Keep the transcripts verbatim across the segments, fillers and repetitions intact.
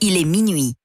il est minuit.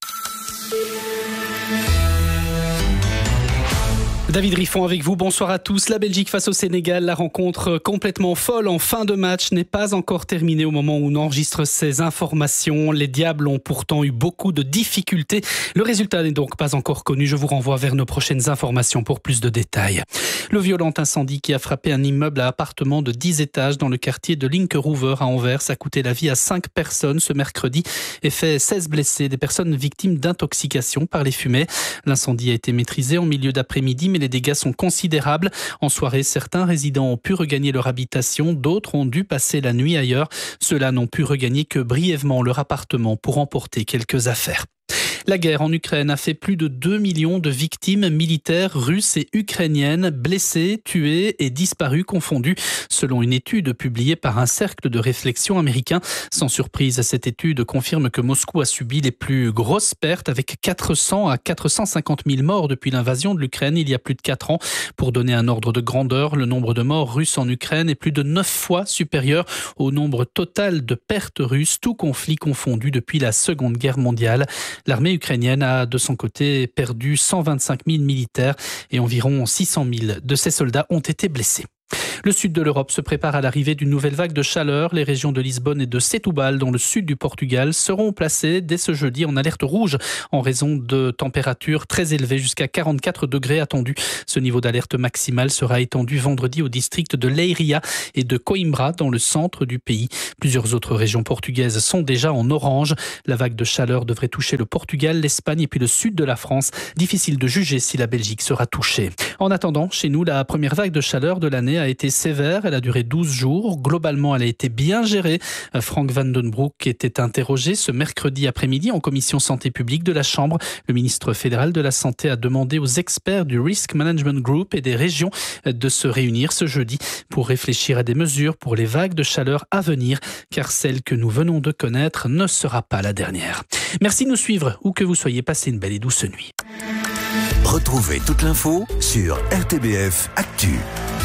David Riffon avec vous, bonsoir à tous. La Belgique face au Sénégal, la rencontre complètement folle en fin de match n'est pas encore terminée au moment où on enregistre ces informations. Les Diables ont pourtant eu beaucoup de difficultés. Le résultat n'est donc pas encore connu. Je vous renvoie vers nos prochaines informations pour plus de détails. Le violent incendie qui a frappé un immeuble à appartements de dix étages dans le quartier de Linkeroever à Anvers a coûté la vie à cinq personnes ce mercredi et fait seize blessés, des personnes victimes d'intoxication par les fumées. L'incendie a été maîtrisé en milieu d'après-midi, mais les dégâts sont considérables. En soirée, certains résidents ont pu regagner leur habitation, d'autres ont dû passer la nuit ailleurs. Ceux-là n'ont pu regagner que brièvement leur appartement pour emporter quelques affaires. La guerre en Ukraine a fait plus de deux millions de victimes militaires russes et ukrainiennes, blessées, tuées et disparues confondues, selon une étude publiée par un cercle de réflexion américain. Sans surprise, cette étude confirme que Moscou a subi les plus grosses pertes avec quatre cents à quatre cent cinquante mille morts depuis l'invasion de l'Ukraine il y a plus de quatre ans. Pour donner un ordre de grandeur, le nombre de morts russes en Ukraine est plus de neuf fois supérieur au nombre total de pertes russes, tout conflit confondu depuis la Seconde Guerre mondiale. L'armée ukrainienne a de son côté perdu cent vingt-cinq mille militaires et environ six cent mille de ses soldats ont été blessés. Le sud de l'Europe se prépare à l'arrivée d'une nouvelle vague de chaleur. Les régions de Lisbonne et de Setúbal, dans le sud du Portugal, seront placées dès ce jeudi en alerte rouge en raison de températures très élevées, jusqu'à quarante-quatre degrés attendus. Ce niveau d'alerte maximale sera étendu vendredi au district de Leiria et de Coimbra, dans le centre du pays. Plusieurs autres régions portugaises sont déjà en orange. La vague de chaleur devrait toucher le Portugal, l'Espagne et puis le sud de la France. Difficile de juger si la Belgique sera touchée. En attendant, chez nous, la première vague de chaleur de l'année a été sévère, elle a duré douze jours. Globalement, elle a été bien gérée. Frank Van Den Broek était interrogé ce mercredi après-midi en commission santé publique de la Chambre. Le ministre fédéral de la Santé a demandé aux experts du Risk Management Group et des régions de se réunir ce jeudi pour réfléchir à des mesures pour les vagues de chaleur à venir, car celle que nous venons de connaître ne sera pas la dernière. Merci de nous suivre, où que vous soyez, passez une belle et douce nuit. Retrouvez toute l'info sur R T B F Actu.